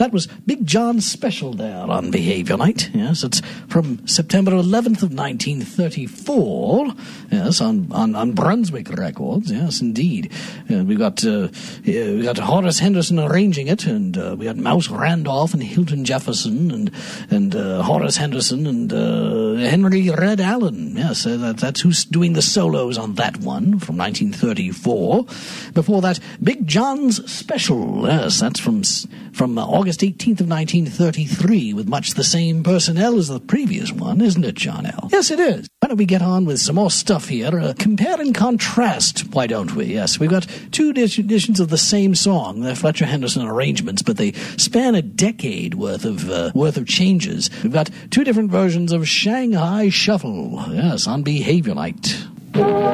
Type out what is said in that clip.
That was Big John's special there on Behavior Night. Yes, it's from September 11th of 1934. Yes, on Brunswick Records. Yes, indeed. We got Horace Henderson arranging it, and we had Mouse Randolph and Hilton Jefferson and Horace Henderson and Henry Red Allen. Yes, that's who's doing the solos on that one from 1934. Before that, Big John's Special. Yes, that's from August 18th of 1933, with much the same personnel as the previous one, isn't it, John L.? Yes, it is. Why don't we get on with some more stuff here? Compare and contrast, why don't we? Yes, we've got two editions of the same song. They're Fletcher Henderson arrangements, but they span a decade worth of changes. We've got two different versions of Shanghai Shuffle. Yes, on Behavior Night.